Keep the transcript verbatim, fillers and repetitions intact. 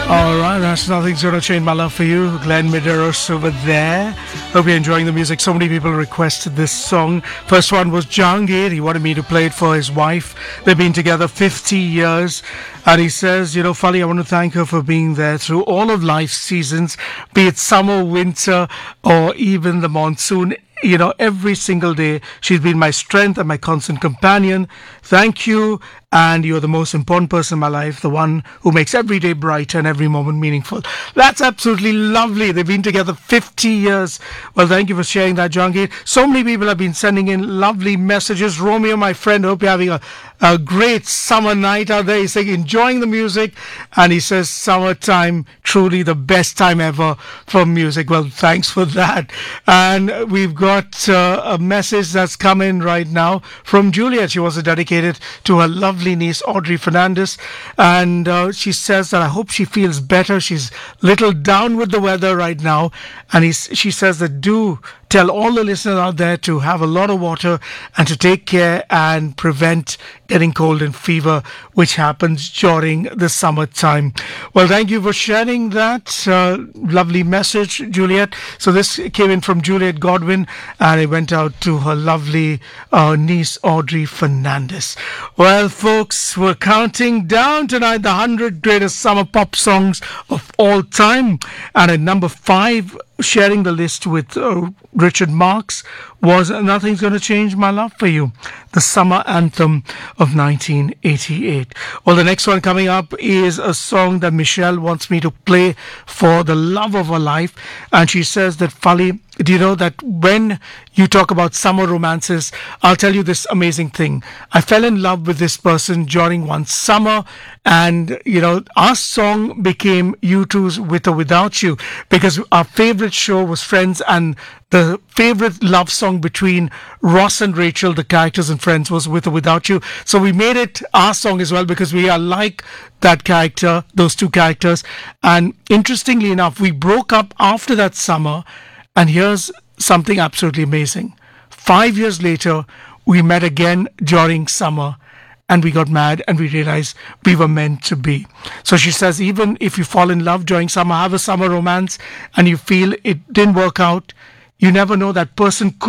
All right, that's Nothing's Gonna Change My Love for You. Glenn Medeiros over there. Hope you're enjoying the music. So many people requested this song. First one was Jahangir. He wanted me to play it for his wife. They've been together fifty years. And he says, you know, Fali, I want to thank her for being there through all of life's seasons, be it summer, winter, or even the monsoon. You know, every single day, she's been my strength and my constant companion. Thank you. And you're the most important person in my life, the one who makes every day brighter and every moment meaningful. That's absolutely lovely. They've been together fifty years. Well, thank you for sharing that, Jahangir. So many people have been sending in lovely messages. Romeo, my friend, hope you're having a, a great summer night out there. He's saying, enjoying the music. And he says, summertime, truly the best time ever for music. Well, thanks for that. And we've got uh, a message that's come in right now from Juliet. She wants to dedicate it to her lovely niece Audrey Fernandez, and uh, she says that I hope she feels better. She's a little down with the weather right now, and he's, she says that do tell all the listeners out there to have a lot of water and to take care and prevent getting cold and fever, which happens during the summertime. Well, thank you for sharing that uh, lovely message, Juliet. So this came in from Juliet Godwin, and it went out to her lovely uh, niece Audrey Fernandez. Well, folks, we're counting down tonight the one hundred greatest summer pop songs of all time, and at number five, sharing the list with uh, Richard Marx, was Nothing's Gonna Change My Love for You, the summer anthem of nineteen eighty-eight. Well, the next one coming up is a song that Michelle wants me to play for the love of her life, and she says that, Fali, do you know that when you talk about summer romances, I'll tell you this amazing thing. I fell in love with this person during one summer, and, you know, our song became U two's With or Without You, because our favorite show was Friends, and the favorite love song between Ross and Rachel, the characters in Friends, was With or Without You. So we made it our song as well, because we are like that character, those two characters. And interestingly enough, we broke up after that summer. And here's something absolutely amazing. Five years later, we met again during summer, and we got mad, and we realized we were meant to be. So she says, even if you fall in love during summer, have a summer romance, and you feel it didn't work out, you never know, that person could